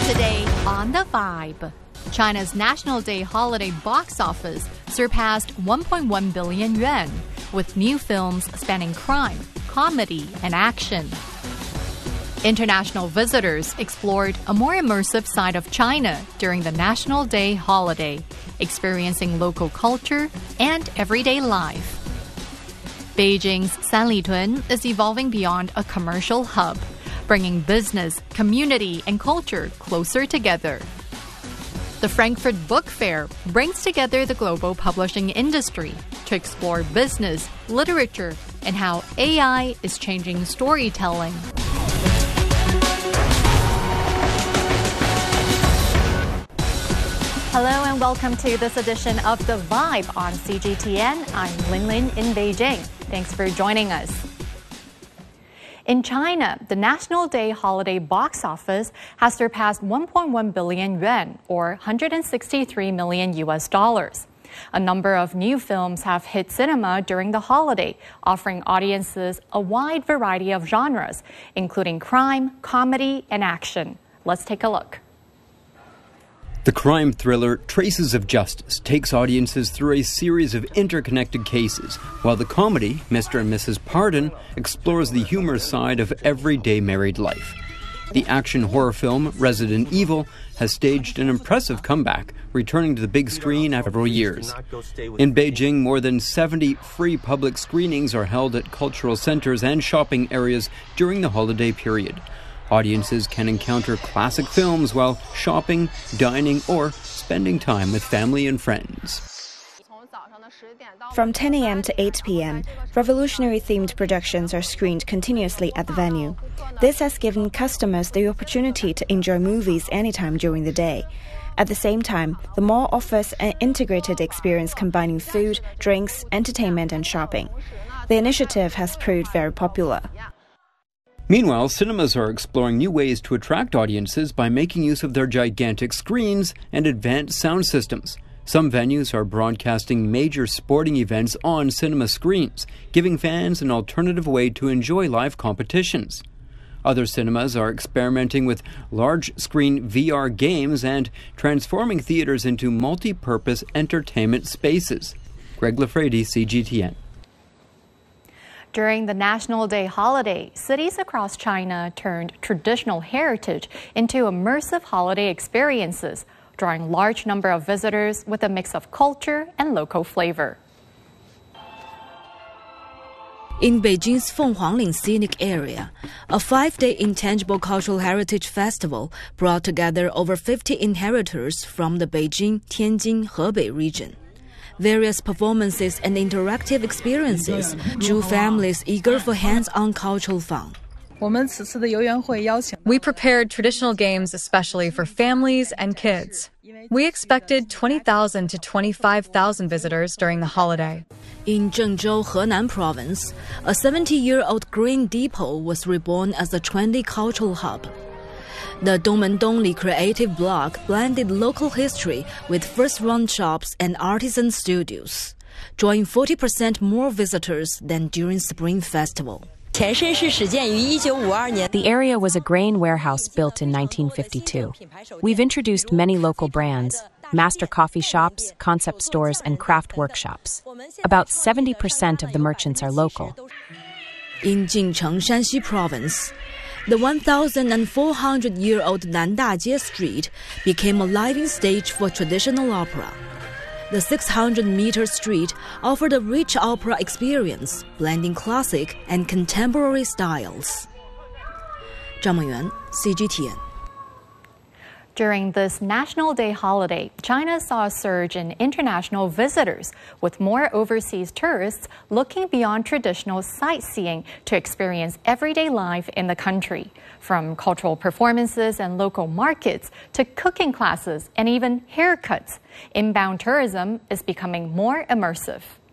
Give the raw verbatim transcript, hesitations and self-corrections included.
Today on The Vibe, China's National Day holiday box office surpassed one point one billion yuan, with new films spanning crime, comedy, and action. International visitors explored a more immersive side of China during the National Day holiday, experiencing local culture and everyday life. Beijing's Sanlitun is evolving beyond a commercial hub, bringing business, community, and culture closer together. The Frankfurt Book Fair brings together the global publishing industry to explore business, literature, and how A I is changing storytelling. Hello and welcome to this edition of The Vibe on C G T N. I'm Lin Lin in Beijing. Thanks for joining us. In China, the National Day holiday box office has surpassed one point one billion yuan, or one hundred sixty-three million U S dollars. A number of new films have hit cinema during the holiday, offering audiences a wide variety of genres, including crime, comedy, and action. Let's take a look. The crime thriller Traces of Justice takes audiences through a series of interconnected cases, while the comedy Mister and Missus Pardon explores the humor side of everyday married life. The action horror film Resident Evil has staged an impressive comeback, returning to the big screen after several years. In Beijing, more than seventy free public screenings are held at cultural centers and shopping areas during the holiday period. Audiences can encounter classic films while shopping, dining, or spending time with family and friends. From ten a.m. to eight p.m., revolutionary-themed productions are screened continuously at the venue. This has given customers the opportunity to enjoy movies anytime during the day. At the same time, the mall offers an integrated experience combining food, drinks, entertainment, and shopping. The initiative has proved very popular. Meanwhile, cinemas are exploring new ways to attract audiences by making use of their gigantic screens and advanced sound systems. Some venues are broadcasting major sporting events on cinema screens, giving fans an alternative way to enjoy live competitions. Other cinemas are experimenting with large-screen V R games and transforming theaters into multi-purpose entertainment spaces. Greg Lafredi, C G T N. During the National Day holiday, cities across China turned traditional heritage into immersive holiday experiences, drawing a large number of visitors with a mix of culture and local flavor. In Beijing's Fenghuangling Scenic Area, a five-day intangible cultural heritage festival brought together over fifty inheritors from the Beijing, Tianjin, Hebei region. Various performances and interactive experiences drew families eager for hands-on cultural fun. We prepared traditional games especially for families and kids. We expected twenty thousand to twenty-five thousand visitors during the holiday. In Zhengzhou, Henan province, a seventy-year-old grain depot was reborn as a trendy cultural hub. The Dongmendongli creative block blended local history with first-run shops and artisan studios, drawing forty percent more visitors than during Spring Festival. The area was a grain warehouse built in nineteen fifty-two. We've introduced many local brands, master coffee shops, concept stores, and craft workshops. About seventy percent of the merchants are local. In Jingcheng, Shanxi province, the one thousand four hundred year old Nandajie Street became a living stage for traditional opera. The six hundred meter street offered a rich opera experience, blending classic and contemporary styles. Zhang Mengyuan, C G T N. During this National Day holiday, China saw a surge in international visitors, with more overseas tourists looking beyond traditional sightseeing to experience everyday life in the country. From cultural performances and local markets to cooking classes and even haircuts, inbound tourism is becoming more immersive.